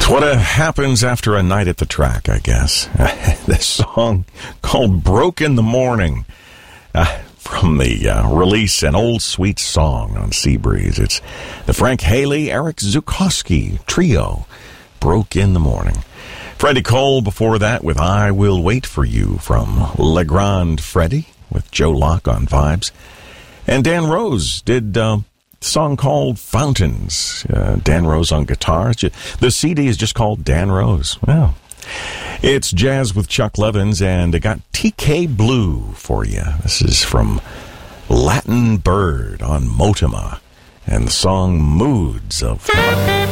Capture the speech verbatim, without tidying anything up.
What happens after a night at the track, I guess. This song called Broke in the Morning uh, from the uh, release An Old Sweet Song on Seabreeze. It's the Frank Haley, Eric Zukowski trio, Broke in the Morning. Freddie Cole before that with I Will Wait for You from Le Grand Freddie with Joe Locke on vibes. And Dan Rose did... Uh, song called Fountains. Uh, Dan Rose on guitar. The C D is just called Dan Rose. Wow. It's Jazz with Chuck Levins, and I got T K Blue for you. This is from Latin Bird on Motima, and the song Moods of...